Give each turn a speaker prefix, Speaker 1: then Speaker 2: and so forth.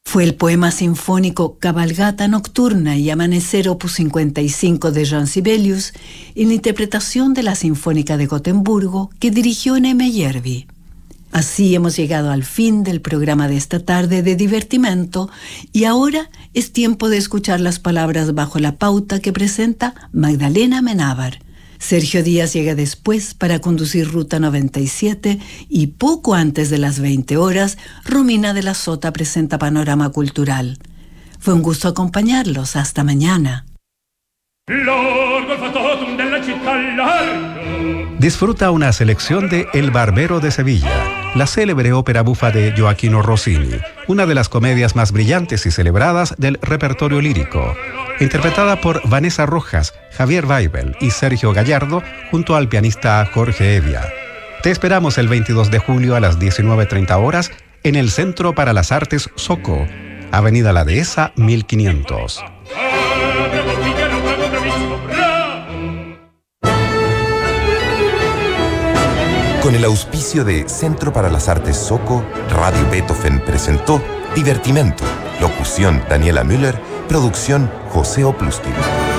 Speaker 1: Fue el poema sinfónico Cabalgata Nocturna y Amanecer Opus 55 de Jean Sibelius, en la interpretación de la Sinfónica de Gotemburgo que dirigió en Meyerbeer. Así hemos llegado al fin del programa de esta tarde de divertimento y ahora es tiempo de escuchar las palabras bajo la pauta que presenta Magdalena Menábar. Sergio Díaz llega después para conducir Ruta 97 y poco antes de las 20 horas, Romina de la Sota presenta Panorama Cultural. Fue un gusto acompañarlos. Hasta mañana.
Speaker 2: Disfruta una selección de El Barbero de Sevilla, la célebre ópera bufa de Gioachino Rossini, una de las comedias más brillantes y celebradas del repertorio lírico, interpretada por Vanessa Rojas, Javier Weibel y Sergio Gallardo, junto al pianista Jorge Evia. Te esperamos el 22 de julio a las 19:30 horas en el Centro para las Artes Soco, Avenida La Dehesa 1500.
Speaker 3: Con el auspicio de Centro para las Artes Soco, Radio Beethoven presentó Divertimento. Locución Daniela Müller, producción José Oplustin.